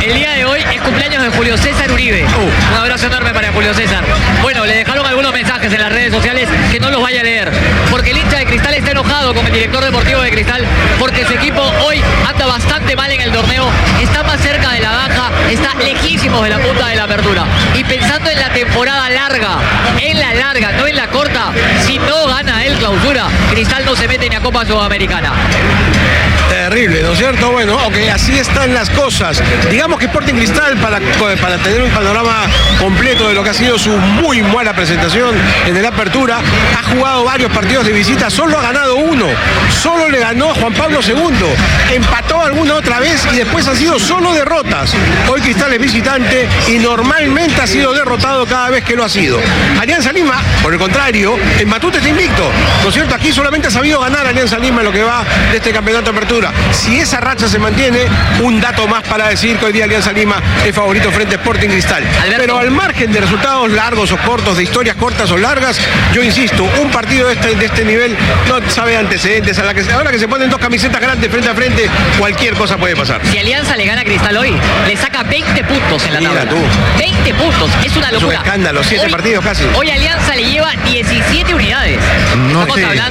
El día de hoy es cumpleaños de Julio César Uribe. Un abrazo enorme para Julio César. Bueno, le dejaron algunos mensajes en las redes sociales que no los vaya a leer. Porque el hincha de Cristal está enojado con el director deportivo de Cristal porque su equipo hoy anda bastante mal en el torneo. Está más cerca de la baja, está lejísimos de la punta de la apertura. Y pensando en la temporada larga, no en la corta, si no gana el Clausura, Cristal no se mete ni a Copa Sudamericana. Terrible, ¿no es cierto? Bueno, ok, así están las cosas. Digamos que Sporting Cristal, para tener un panorama completo de lo que ha sido su muy mala presentación en el Apertura, ha jugado varios partidos de visita, solo ha ganado uno, solo le ganó a Juan Pablo II, empató alguna otra vez y después han sido solo derrotas. Hoy Cristal es visitante y normalmente ha sido derrotado cada vez que lo ha sido. Alianza Lima, por el contrario, en Matute está invicto, ¿no es cierto? Aquí solamente ha sabido ganar Alianza Lima en lo que va de este campeonato de Apertura. Si esa racha se mantiene, un dato más para decir que hoy día Alianza Lima es favorito frente a Sporting Cristal. Alberto. Pero al margen de resultados largos o cortos, de historias cortas o largas, yo insisto, un partido de este nivel no sabe antecedentes. Ahora que se ponen dos camisetas grandes frente a frente, cualquier cosa puede pasar. Si Alianza le gana a Cristal hoy, le saca 20 puntos en la Mira tabla. tú. 20 puntos, es una locura. Es un escándalo, 7 partidos casi. Hoy Alianza le lleva 17 unidades. No Estamos sé. hablando